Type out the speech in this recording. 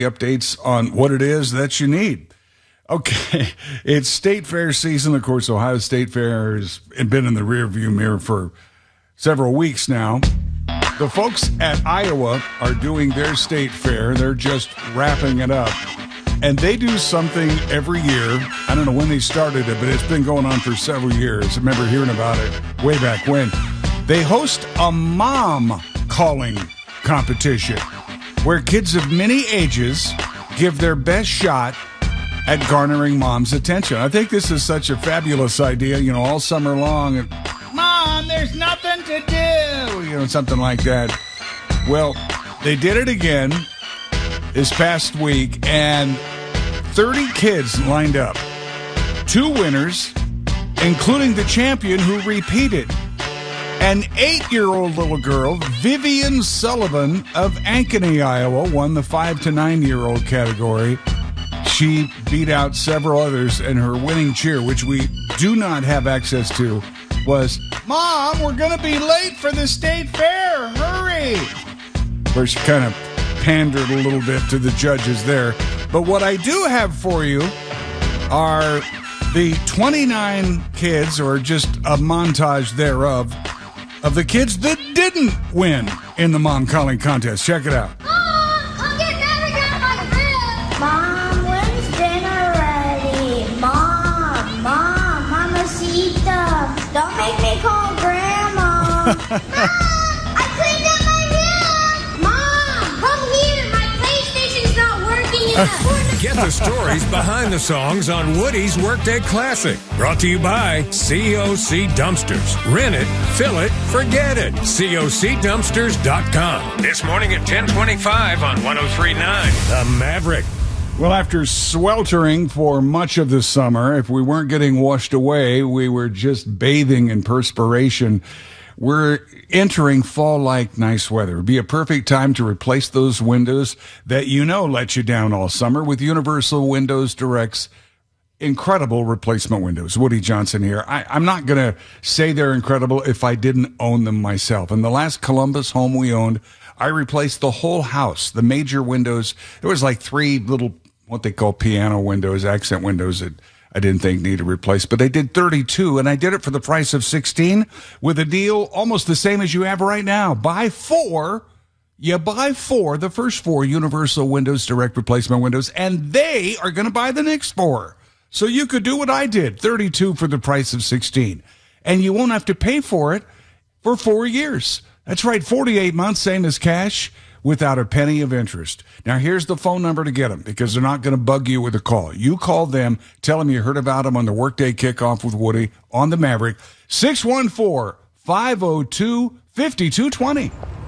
updates on what it is that you need. Okay, it's State Fair season. Of course, Ohio State Fair has been in the rearview mirror for several weeks now. The folks at Iowa are doing their State Fair. They're just wrapping it up. And they do something every year. I don't know when they started it, but it's been going on for several years. I remember hearing about it way back when. They host a mom calling competition where kids of many ages give their best shot at garnering mom's attention. I think this is such a fabulous idea, all summer long. Mom, there's nothing to do, something like that. Well, they did it again this past week, and 30 kids lined up. 2 winners, including the champion who repeated. An 8-year-old little girl, Vivian Sullivan of Ankeny, Iowa, won the 5 to 9-year-old category. She beat out several others, and her winning cheer, which we do not have access to, was, "Mom, we're going to be late for the State Fair. Hurry!" Where she kind of pandered a little bit to the judges there. But what I do have for you are the 29 kids, or just a montage thereof, of the kids that didn't win in the mom calling contest. Check it out. Mom, I'm getting everything on my grill. Mom, when's dinner ready? Mom, Mamacita. Don't make me call Grandma. Mom, I cleaned up my room. Mom, come here. My PlayStation's not working yet. Get the stories behind the songs on Woody's Workday Classic. Brought to you by COC Dumpsters. Rent it, fill it, forget it. COCDumpsters.com. This morning at 10:25 on 103.9 The Maverick. Well, after sweltering for much of the summer, if we weren't getting washed away, we were just bathing in perspiration. We're entering fall-like nice weather. It'd be a perfect time to replace those windows that let you down all summer with Universal Windows Direct's incredible replacement windows. Woody Johnson here. I'm not going to say they're incredible if I didn't own them myself. In the last Columbus home we owned, I replaced the whole house, the major windows. There was like 3 little, what they call piano windows, accent windows that I didn't think needed replaced, but they did 32, and I did it for the price of 16 with a deal almost the same as you have right now. Buy 4, the first 4 Universal Windows Direct replacement windows, and they are going to buy the next 4. So you could do what I did, 32 for the price of 16, and you won't have to pay for it for 4 years. That's right, 48 months, same as cash, without a penny of interest. Now, here's the phone number to get them, because they're not going to bug you with a call. You call them, tell them you heard about them on the Workday Kickoff with Woody on the Maverick, 614-502-5220.